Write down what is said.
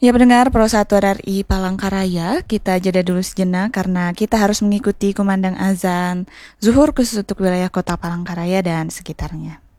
Ya pendengar Pro 1 RRI Palangkaraya, kita jeda dulu sejenak karena kita harus mengikuti kumandang azan zuhur khusus untuk wilayah kota Palangkaraya dan sekitarnya.